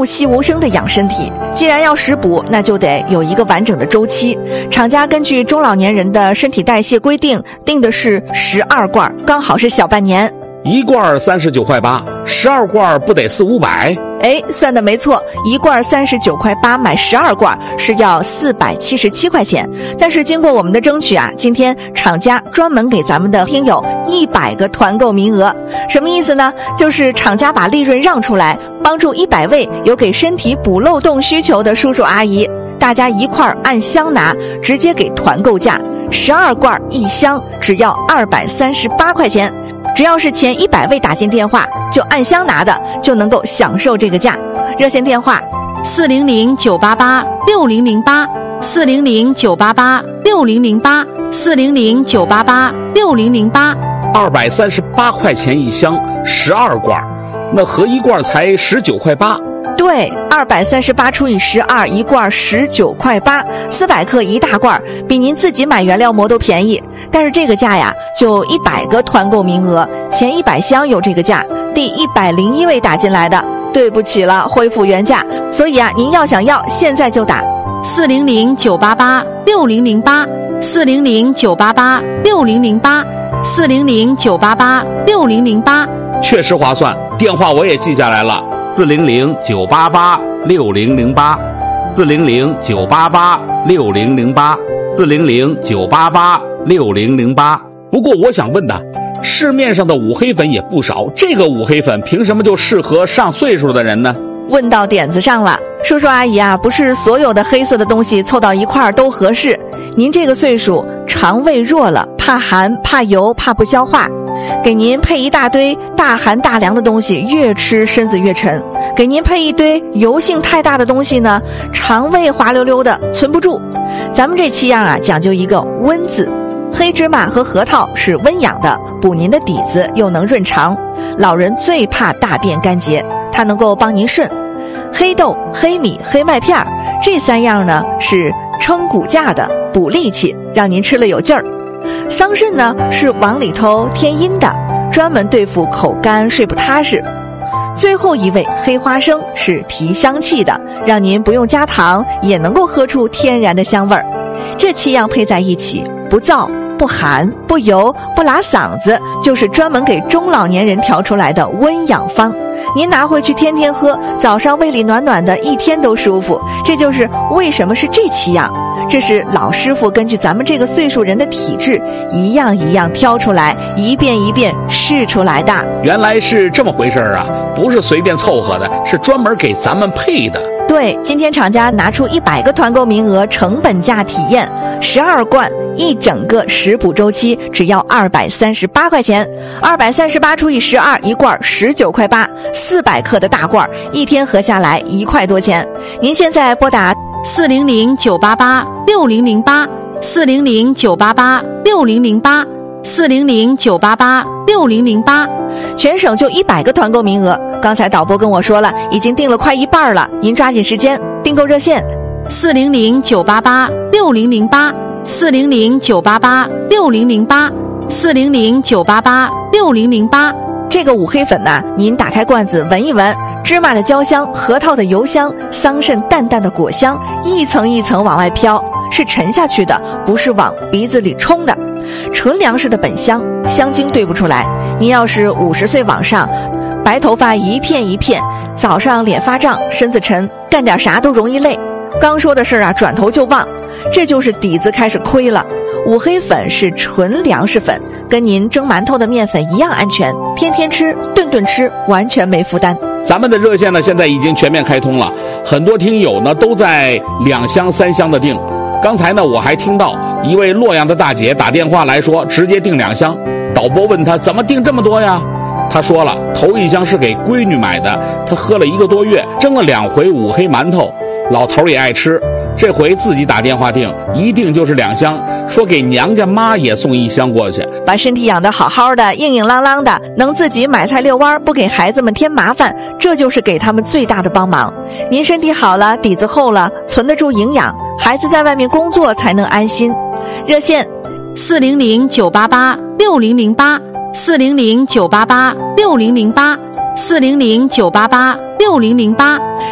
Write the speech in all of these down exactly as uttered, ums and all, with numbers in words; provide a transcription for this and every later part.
物细无声的养身体。既然要食补，那就得有一个完整的周期。厂家根据中老年人的身体代谢规定，定的是十二罐，刚好是小半年。 一罐三十九块八，十二罐不得四五百？ 哎，算的没错，一罐三十九块八，买十二罐是要四百七十七块钱。但是经过我们的争取啊，今天厂家专门给咱们的听友一百个团购名额。什么意思呢？就是厂家把利润让出来，帮助一百位有给身体补漏洞需求的叔叔阿姨，大家一块儿按箱拿，直接给团购价，十二罐一箱，只要二百三十八块钱。只要是前一百位打进电话就按箱拿的，就能够享受这个价。热线电话四零零九八八六零零八，四零零九八八六零零八，四零零九八八六零零八。 二百三十八块钱一箱，十二罐，那合一罐才十九块八。 对，二百三十八除以十二，一罐十九块八，四百克一大罐，比您自己买原料膜都便宜。但是这个价呀，就一百个团购名额，前一百箱有这个价，第一百零一位打进来的，对不起了，恢复原价。所以啊，您要想要，现在就打四零零九八八六零零八，四零零九八八六零零八，四零零九八八六零零八。 确实划算，电话我也记下来了，四零零九八八六零零八，四零零九八八六零零八，四零零九八八六零零八。不过我想问的，市面上的五黑粉也不少，这个五黑粉凭什么就适合上岁数的人呢？ 问到点子上了，叔叔阿姨啊，不是所有的黑色的东西凑到一块儿都合适。您这个岁数，肠胃弱了，怕寒、怕油、怕不消化，给您配一大堆大寒大凉的东西，越吃身子越沉；给您配一堆油性太大的东西呢，肠胃滑溜溜的，存不住。咱们这七样啊，讲究一个温字。黑芝麻和核桃是温养的，补您的底子，又能润肠。老人最怕大便干结，它能够帮您顺。黑豆、黑米、黑麦片这三样呢是撑骨架的，补力气，让您吃了有劲儿。桑葚呢是往里头添阴的，专门对付口干睡不踏实。最后一味黑花生是提香气的，让您不用加糖也能够喝出天然的香味儿。这七样配在一起，不燥不寒不油不拉嗓子，就是专门给中老年人调出来的温养方。您拿回去天天喝，早上胃里暖暖的，一天都舒服。这就是为什么是这七样，这是老师傅根据咱们这个岁数人的体质，一样一样挑出来，一遍一遍试出来的。 原来是这么回事啊，不是随便凑合的，是专门给咱们配的。 对，今天厂家拿出一百个团购名额，成本价体验，十二罐一整个食补周期，只要二百三十八块钱。二百三十八除以十二，一罐十九块八，四百克的大罐，一天合下来一块多钱。您现在拨打四零零九八八六零零八，四零零九八八六零零八，四零零九八八六零零八， 全省就一百个团购名额。刚才导播跟我说了，已经订了快一半了，您抓紧时间。订购热线四零零九八八六零零八，四零零九八八六零零八，四零零九八八六零零八。 这个五黑粉呢、啊，您打开罐子闻一闻，芝麻的焦香，核桃的油香，桑葚淡淡的果香，一层一层往外飘，是沉下去的，不是往鼻子里冲的。纯粮食的本香，香精兑不出来。您要是五十岁往上，白头发一片一片，早上脸发胀，身子沉，干点啥都容易累。刚说的事儿啊，转头就忘，这就是底子开始亏了。五黑粉是纯粮食粉，跟您蒸馒头的面粉一样安全，天天吃，顿顿吃，完全没负担。 咱们的热线呢，现在已经全面开通了，很多听友呢都在两箱三箱的订。刚才呢，我还听到一位洛阳的大姐打电话来说，直接订两箱。导播问她怎么订这么多呀？她说了，头一箱是给闺女买的，她喝了一个多月，蒸了两回五黑馒头，老头也爱吃。这回自己打电话订，一订就是两箱，说给娘家妈也送一箱过去。 把身体养得好好的，硬硬朗朗的，能自己买菜遛弯，不给孩子们添麻烦，这就是给他们最大的帮忙。您身体好了，底子厚了，存得住营养，孩子在外面工作才能安心。热线四零零九八八六零零八，四零零九八八六零零八，四零零九八八六零零八。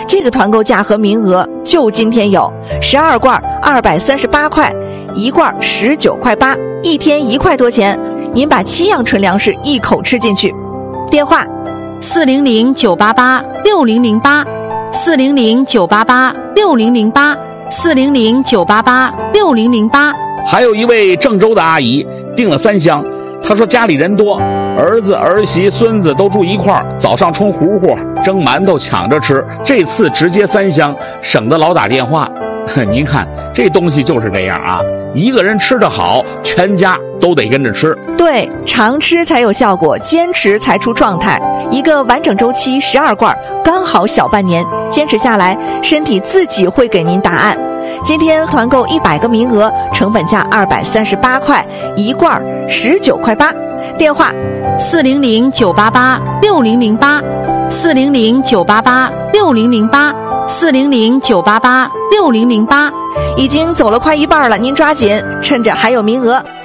这个团购价和名额就今天有，十二罐二百三十八块，一罐十九块八，一天一块多钱，您把七样纯粮食一口吃进去。电话四零零九八八六零零八，四零零九八八六零零八，四零零九八八六零零八。 还有一位郑州的阿姨订了三箱，她说家里人多，儿子儿媳孙子都住一块儿，早上冲糊糊蒸馒头抢着吃，这次直接三箱，省得老打电话。您看这东西就是这样啊，一个人吃得好，全家都得跟着吃。 对，常吃才有效果，坚持才出状态。一个完整周期十二罐，刚好小半年，坚持下来，身体自己会给您答案。今天团购一百个名额，成本价二百三十八块，一罐十九块八。电话四零零九八八六零零八，四零零九八八六零零八，四零零九八八六零零八。 已经走了快一半了，您抓紧，趁着还有名额。